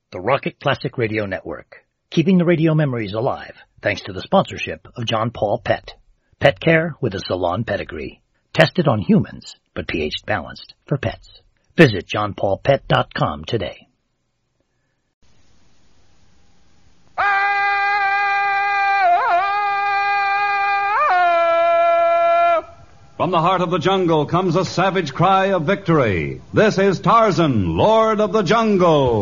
the Rocket Classic Radio Network, keeping the radio memories alive thanks to the sponsorship of John Paul Pet. Pet care with a salon pedigree. Tested on humans, but pH balanced for pets. Visit johnpaulpet.com today. From the heart of the jungle comes a savage cry of victory. This is Tarzan, Lord of the Jungle.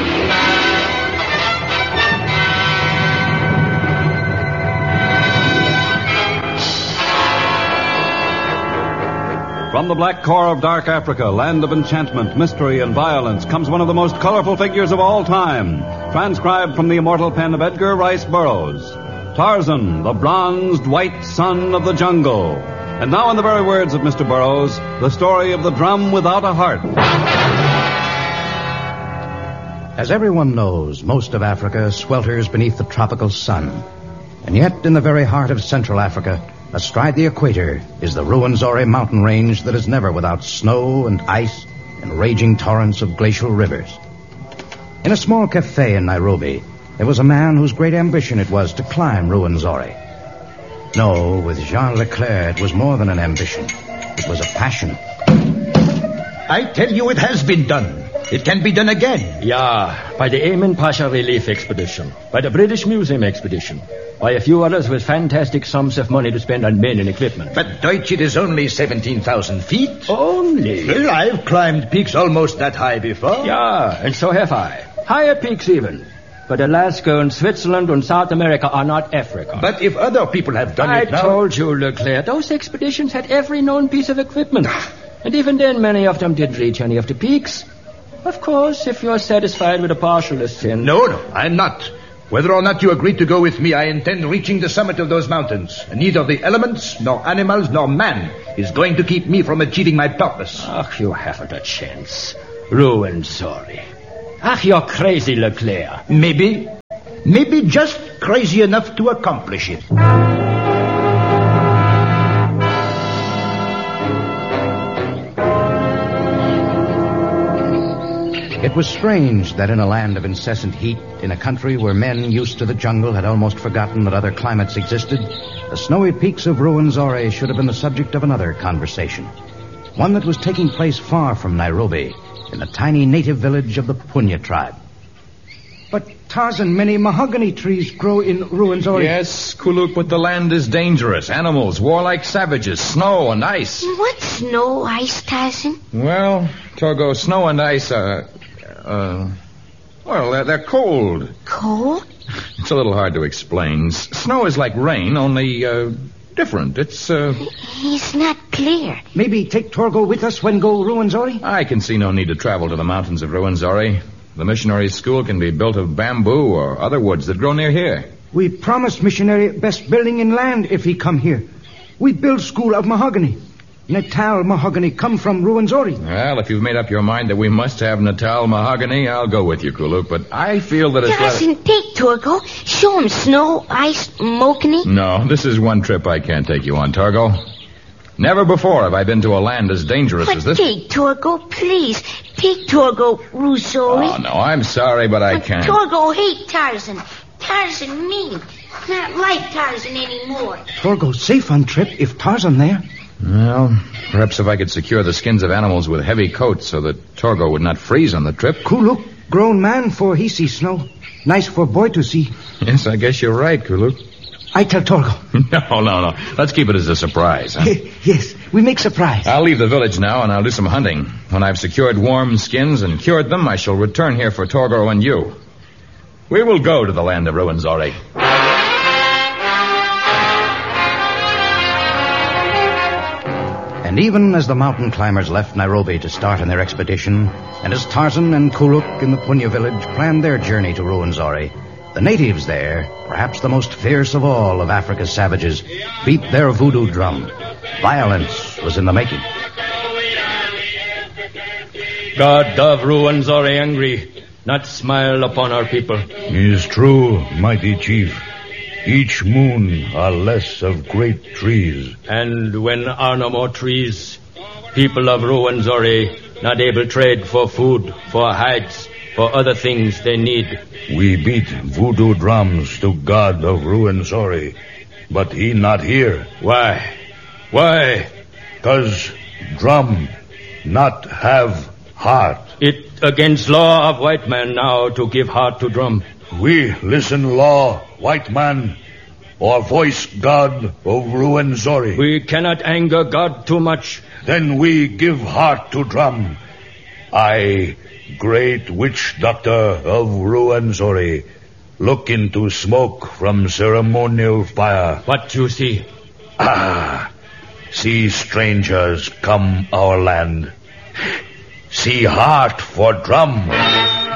From the black core of dark Africa, land of enchantment, mystery, and violence, comes one of the most colorful figures of all time, transcribed from the immortal pen of Edgar Rice Burroughs. Tarzan, the bronzed white son of the jungle. And now, in the very words of Mr. Burroughs, the story of the drum without a heart. As everyone knows, most of Africa swelters beneath the tropical sun. And yet, in the very heart of Central Africa, astride the equator, is the Ruwenzori mountain range that is never without snow and ice and raging torrents of glacial rivers. In a small cafe in Nairobi, there was a man whose great ambition it was to climb Ruwenzori. No, with Jean Leclerc, it was more than an ambition. It was a passion. I tell you, it has been done. It can be done again. Yeah, by the Amin Pasha Relief Expedition, by the British Museum Expedition, by a few others with fantastic sums of money to spend on men and equipment. But, Deutsch, it is only 17,000 feet. Only? Well, I've climbed peaks almost that high before. Yeah, and so have I. Higher peaks even. But Alaska and Switzerland and South America are not Africa. But if other people have done it now... I told you, Leclerc, those expeditions had every known piece of equipment. And even then, many of them didn't reach any of the peaks. Of course, if you're satisfied with a partial ascent... No, I'm not. Whether or not you agree to go with me, I intend reaching the summit of those mountains. And neither the elements, nor animals, nor man is going to keep me from achieving my purpose. Ach, you haven't a chance. Ruwenzori. Ach, you're crazy, Leclerc. Maybe just crazy enough to accomplish it. It was strange that in a land of incessant heat, in a country where men used to the jungle had almost forgotten that other climates existed, the snowy peaks of Ruwenzori should have been the subject of another conversation. One that was taking place far from Nairobi, in the tiny native village of the Punya tribe. But, Tarzan, many mahogany trees grow in Ruwenzori. Yes, Kuluk, but the land is dangerous. Animals, warlike savages, snow and ice. What's snow, ice, Tarzan? Well, Togo, snow and ice are... they're cold. Cold? It's a little hard to explain. Snow is like rain, only, different. It's, He's not clear. Maybe take Torgo with us when go Ruwenzori? I can see no need to travel to the mountains of Ruwenzori. The missionary school can be built of bamboo or other woods that grow near here. We promised missionary best building in land if he come here. We build school of mahogany. Natal mahogany come from Ruwenzori. Well, if you've made up your mind that we must have Natal mahogany, I'll go with you, Kuluk, but I feel that it's... Tarzan, take Torgo. Show him snow, ice, mahogany. No, this is one trip I can't take you on, Torgo. Never before have I been to a land as dangerous as this. Take Torgo, please. Take Torgo, Ruwenzori. Oh, no, I'm sorry, but I can't. Torgo hate Tarzan. Tarzan mean. Not like Tarzan anymore. Torgo safe on trip if Tarzan there. Well, perhaps if I could secure the skins of animals with heavy coats so that Torgo would not freeze on the trip. Kuluk, grown man for he see snow. Nice for boy to see. Yes, I guess you're right, Kuluk. I tell Torgo. No. Let's keep it as a surprise, huh? Yes, we make surprise. I'll leave the village now, and I'll do some hunting. When I've secured warm skins and cured them, I shall return here for Torgo and you. We will go to the land of Ruwenzori. And even as the mountain climbers left Nairobi to start on their expedition, and as Tarzan and Kuluk in the Punya village planned their journey to Ruwenzori, the natives there, perhaps the most fierce of all of Africa's savages, beat their voodoo drum. Violence was in the making. God of Ruwenzori angry, not smile upon our people. Is true, mighty chief. Each moon are less of great trees. And when are no more trees, people of Ruwenzori not able trade for food, for hides, for other things they need. We beat voodoo drums to God of Ruwenzori, but he not here. Why? Why? 'Cause drum not have heart. It against law of white man now to give heart to drum. We listen law, white man, or voice God of Ruwenzori. We cannot anger God too much. Then we give heart to drum. I, great witch doctor of Ruwenzori, look into smoke from ceremonial fire. What you see? See strangers come our land. See heart for drum.